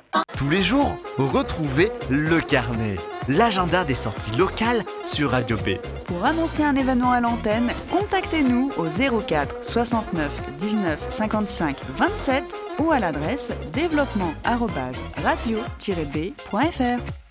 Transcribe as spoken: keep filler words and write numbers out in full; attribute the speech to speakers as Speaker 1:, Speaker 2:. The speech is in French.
Speaker 1: Tous les jours, retrouvez Le Carnet, l'agenda des sorties locales sur Radio B.
Speaker 2: Pour annoncer un événement à l'antenne, contactez-nous au zéro quatre soixante-neuf dix-neuf cinquante-cinq vingt-sept ou à l'adresse développement arobase radio tiret b point f r.